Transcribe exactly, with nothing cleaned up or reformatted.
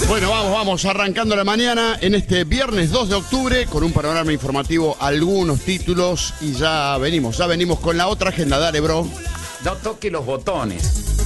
Bueno, vamos, vamos, arrancando la mañana en este viernes dos de octubre con un panorama informativo, algunos títulos y ya venimos, ya venimos con la otra agenda. Dale, bro. No toque los botones.